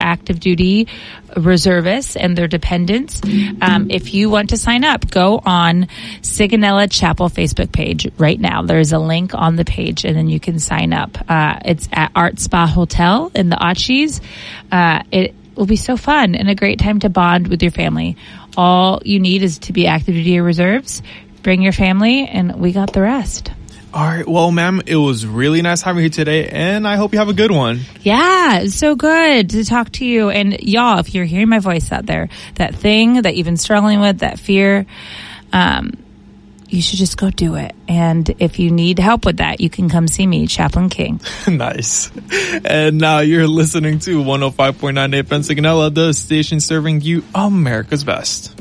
active duty reservists and their dependents. If you want to sign up, go on Sigonella Chapel Facebook page right now. There's a link on the page, and then you can sign up. It's at Art Spa Hotel in the Achis. It will be so fun and a great time to bond with your family. All you need is to be active duty or reserves. Bring your family, and we got the rest. All right. Well, ma'am, it was really nice having you today, and I hope you have a good one. Yeah, it's so good to talk to you. And y'all, if you're hearing my voice out there, that thing that you've been struggling with, that fear, you should just go do it. And if you need help with that, you can come see me, Chaplain King. Nice. And now you're listening to 105.9 FM Sigonella, the station serving you America's best.